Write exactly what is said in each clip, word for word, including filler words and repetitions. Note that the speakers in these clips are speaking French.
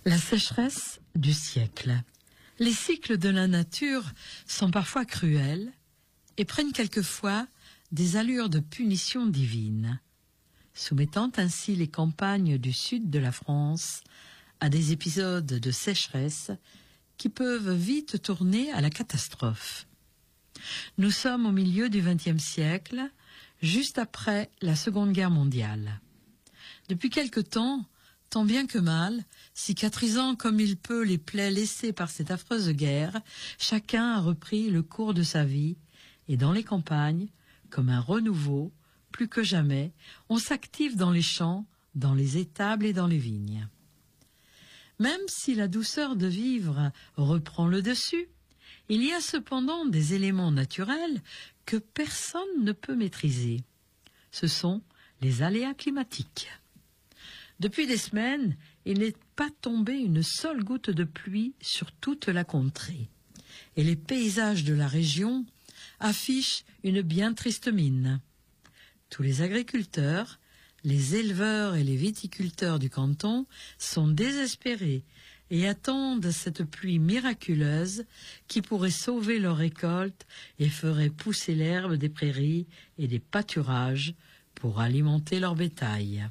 La sécheresse du siècle. Les cycles de la nature sont parfois cruels et prennent quelquefois des allures de punition divine, soumettant ainsi les campagnes du sud de la France à des épisodes de sécheresse qui peuvent vite tourner à la catastrophe. Nous sommes au milieu du vingtième siècle, juste après la Seconde Guerre mondiale. Depuis quelque temps, tant bien que mal, cicatrisant comme il peut les plaies laissées par cette affreuse guerre, chacun a repris le cours de sa vie, et dans les campagnes, comme un renouveau, plus que jamais, on s'active dans les champs, dans les étables et dans les vignes. Même si la douceur de vivre reprend le dessus, il y a cependant des éléments naturels que personne ne peut maîtriser. Ce sont les aléas climatiques. Depuis des semaines, il n'est pas tombé une seule goutte de pluie sur toute la contrée. Et les paysages de la région affichent une bien triste mine. Tous les agriculteurs, les éleveurs et les viticulteurs du canton sont désespérés et attendent cette pluie miraculeuse qui pourrait sauver leurs récoltes et ferait pousser l'herbe des prairies et des pâturages pour alimenter leur bétail.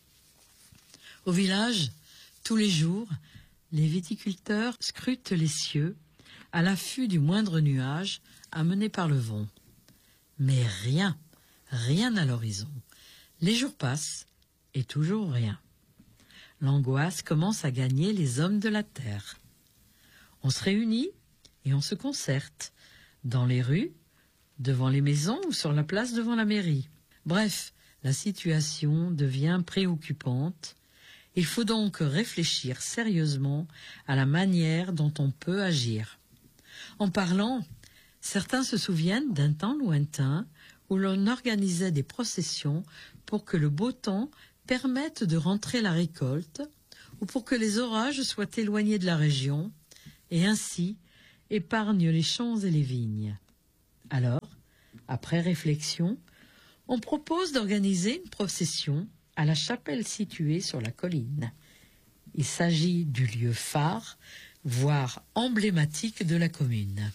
Au village, tous les jours, les viticulteurs scrutent les cieux à l'affût du moindre nuage amené par le vent. Mais rien, rien à l'horizon. Les jours passent et toujours rien. L'angoisse commence à gagner les hommes de la terre. On se réunit et on se concerte, dans les rues, devant les maisons ou sur la place devant la mairie. Bref, la situation devient préoccupante. Il faut donc réfléchir sérieusement à la manière dont on peut agir. En parlant, certains se souviennent d'un temps lointain où l'on organisait des processions pour que le beau temps permette de rentrer la récolte ou pour que les orages soient éloignés de la région et ainsi épargnent les champs et les vignes. Alors, après réflexion, on propose d'organiser une procession à la chapelle située sur la colline. Il s'agit du lieu phare, voire emblématique de la commune.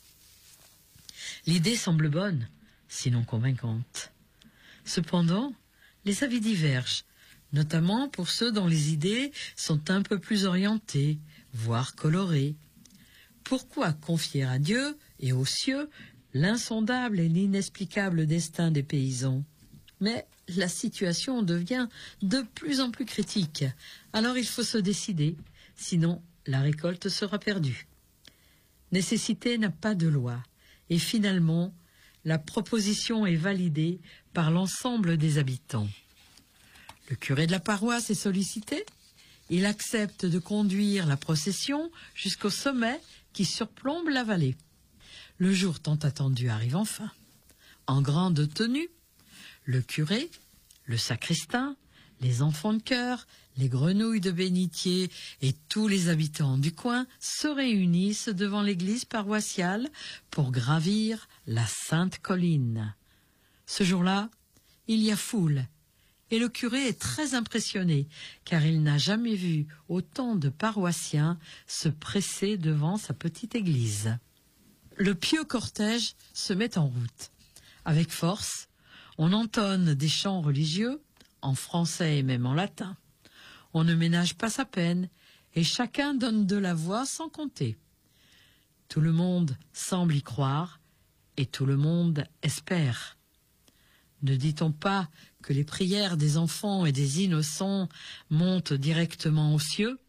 L'idée semble bonne, sinon convaincante. Cependant, les avis divergent, notamment pour ceux dont les idées sont un peu plus orientées, voire colorées. Pourquoi confier à Dieu et aux cieux l'insondable et l'inexplicable destin des paysans ? Mais la situation devient de plus en plus critique. Alors il faut se décider, sinon la récolte sera perdue. Nécessité n'a pas de loi. Et finalement, la proposition est validée par l'ensemble des habitants. Le curé de la paroisse est sollicité. Il accepte de conduire la procession jusqu'au sommet qui surplombe la vallée. Le jour tant attendu arrive enfin. En grande tenue, le curé, le sacristain, les enfants de chœur, les grenouilles de bénitier et tous les habitants du coin se réunissent devant l'église paroissiale pour gravir la Sainte Colline. Ce jour-là, il y a foule et le curé est très impressionné car il n'a jamais vu autant de paroissiens se presser devant sa petite église. Le pieux cortège se met en route. Avec force, on entonne des chants religieux, en français et même en latin. On ne ménage pas sa peine, et chacun donne de la voix sans compter. Tout le monde semble y croire, et tout le monde espère. Ne dit-on pas que les prières des enfants et des innocents montent directement aux cieux ?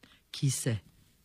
Qui sait ?